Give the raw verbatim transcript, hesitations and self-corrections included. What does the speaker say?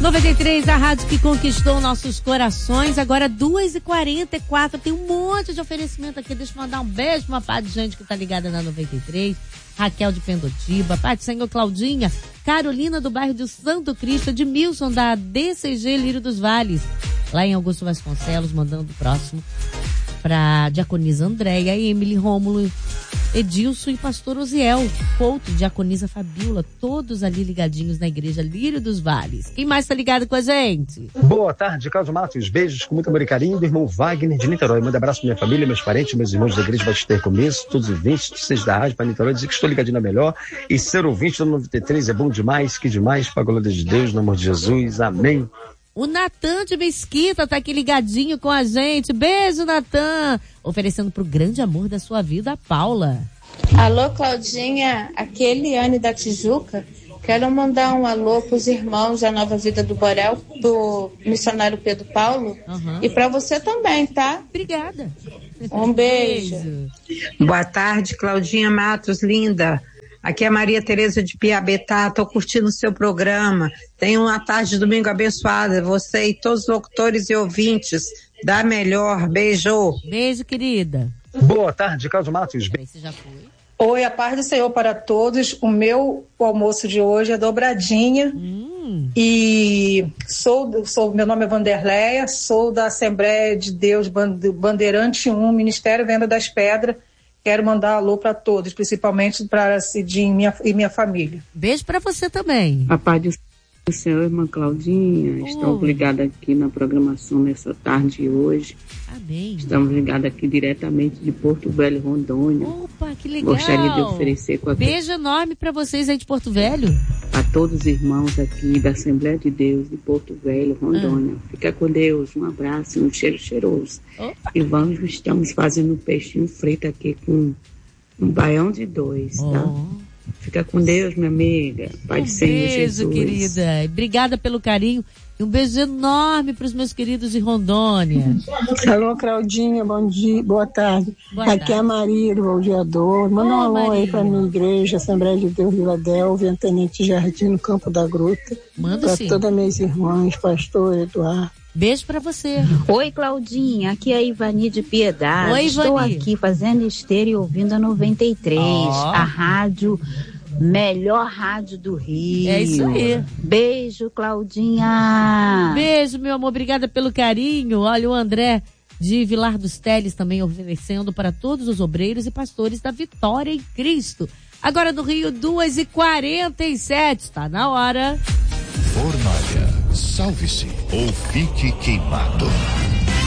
noventa e três, a rádio que conquistou nossos corações. Agora duas e quarenta e quatro, tem um monte de oferecimento aqui. Deixa eu mandar um beijo pra uma pá de gente que tá ligada na noventa e três. Raquel de Pendotiba, Pá de Senhor Claudinha, Carolina do bairro de Santo Cristo, Edmilson da D C G Lírio dos Vales, lá em Augusto Vasconcelos, mandando o próximo pra Diaconisa Andréia, Emily, Rômulo, Edilson e Pastor Osiel, Couto, Diaconisa Fabiola, todos ali ligadinhos na igreja Lírio dos Vales. Quem mais tá ligado com a gente? Boa tarde, Carlos Matos. Beijos com muito amor e carinho do irmão Wagner de Niterói. Manda abraço pra minha família, meus parentes, meus irmãos da igreja Batista Começo, todos os ouvintes, vocês da rádio para Niterói, dizer que estou ligadinho na melhor. E ser ouvinte do noventa e três é bom demais, que demais, para a glória de Deus, no amor de Jesus. Amém. O Natan de Mesquita tá aqui ligadinho com a gente. Beijo, Natan. Oferecendo pro grande amor da sua vida, a Paula. Alô, Claudinha. Aqui é Eliane da Tijuca. Quero mandar um alô pros irmãos da Nova Vida do Borel, do missionário Pedro Paulo. Uhum. E pra você também, tá? Obrigada. Um beijo. beijo. Boa tarde, Claudinha Matos, linda. Aqui é Maria Tereza de Piabetá, tô curtindo o seu programa. Tenha uma tarde de domingo abençoada. Você e todos os locutores e ouvintes. Da melhor. Beijo. Beijo, querida. Boa tarde, Carlos Matos. Você já foi? Oi, a paz do Senhor para todos. O meu o almoço de hoje é dobradinha. Hum. E sou, sou, meu nome é Vanderleia, sou da Assembleia de Deus Bandeirante um, Ministério Venda das Pedras. Quero mandar alô para todos, principalmente para Cidinho minha, e minha família. Beijo para você também. A paz do Senhor, irmã Claudinha. Oh. Estamos ligados aqui na programação nessa tarde de hoje. Amém. Estamos ligados aqui diretamente de Porto Velho, Rondônia. Opa, que legal. Gostaria de oferecer com a beijo enorme para vocês aí de Porto Velho. A todos os irmãos aqui da Assembleia de Deus de Porto Velho, Rondônia. Ah. Fica com Deus, um abraço, um cheiro cheiroso. Opa. E vamos, estamos fazendo um peixinho frito aqui com um baião de dois, oh. tá? Fica com Deus, minha amiga. Pai do Senhor Jesus. Beijo, querida. Obrigada pelo carinho. E um beijo enorme para os meus queridos de Rondônia. Alô, Claudinha, bom dia, boa tarde. Boa Aqui tarde. é a Maria do Valdeador. Manda um alô aí para minha igreja, Assembleia de Deus Vila Delvia, Tenente Jardim, no Campo da Gruta. Manda sim. Para todas as minhas irmãs, pastor Eduardo. Beijo pra você. Oi, Claudinha, aqui é a Ivani de Piedade. Oi, Ivani. Estou aqui fazendo esteira e ouvindo a noventa e três, oh. a rádio, melhor rádio do Rio. É isso aí. Beijo, Claudinha. Beijo, meu amor, obrigada pelo carinho. Olha, o André de Vilar dos Teles também oferecendo para todos os obreiros e pastores da Vitória em Cristo. Agora no Rio, duas e quarenta e sete, tá na hora. Fornalha, salve-se ou fique queimado.